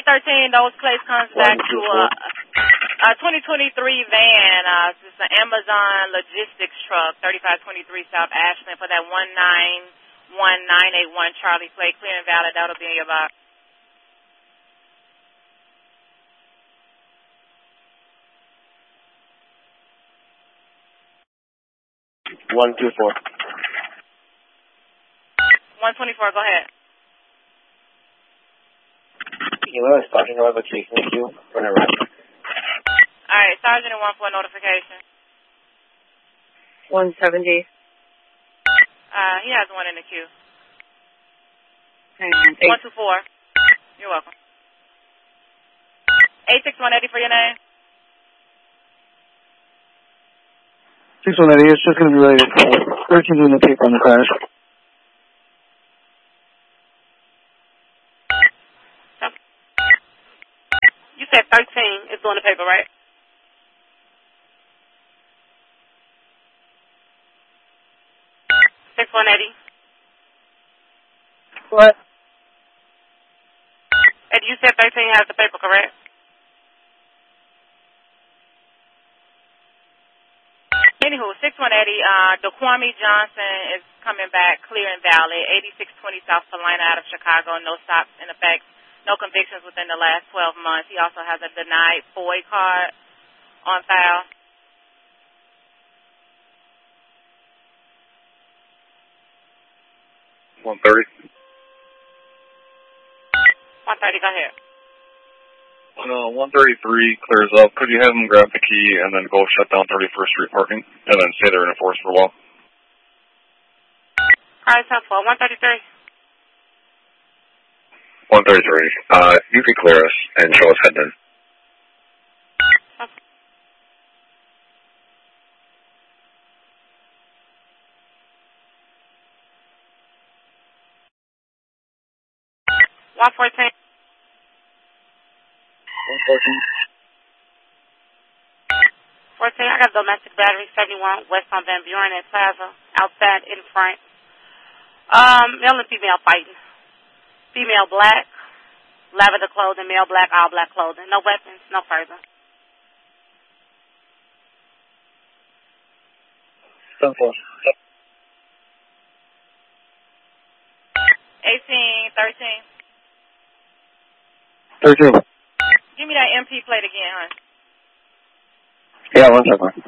813, those plates comes back to a 2023 van. It's an Amazon logistics truck, 3523 South Ashland for that 191981 Charlie plate. Clear and valid. That'll be in your box. One 124. 124, go ahead. Hello, Sergeant, I have a case in queue for an arrest. All right, Sergeant and 1 for a notification. 170. He has one in the queue. 124. You're welcome. 86180 for your name. 6180, it's just going to be ready to call. 13 doing the paper on the crash. You said 13 is doing the paper, right? What? And you said 13 has the paper, correct? Anywho, 6180, DeQuami Johnson is coming back clear and valid. 8620 South Carolina out of Chicago. No stops in effect. No convictions within the last 12 months. He also has a denied FOI card on file. $130. 130, go ahead. 133 clears up. Could you have them grab the key and then go shut down 31st Street parking and then stay there and enforce for a while? All right, 10-4. 133. 133. You can clear us and show us head in. Okay. 114. 14, I got domestic battery, 71, West on Van Buren at Plaza, outside, in front. Male and female fighting. Female black, lavender clothing, male black, all black clothing. No weapons, no further. 10-4. 18, 13. 13. Give me that MP plate again, hon. Yeah, 1 second.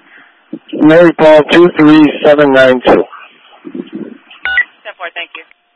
Mary Paul 23792. 10-4, thank you.